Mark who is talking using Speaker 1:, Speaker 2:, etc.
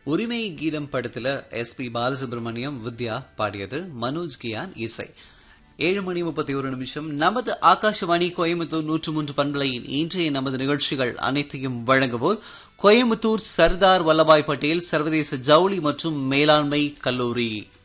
Speaker 1: உரிமை கீதம் படத்துல எஸ்.பி. பாலசுப்ரமணியம் வித்யா பாடியது, மனோஜ் கியான் இசை. 7:31 நமது ஆகாஷவாணி கோயம்புத்தூர் 103 பண்பலையின் இன்றைய நமது நிகழ்ச்சிகள் அனைத்தையும் வழங்குவோர் கோயம்புத்தூர் சர்தார் வல்லபாய் பட்டேல் சர்வதேச ஜவுளி மற்றும் மேலாண்மை கல்லூரி.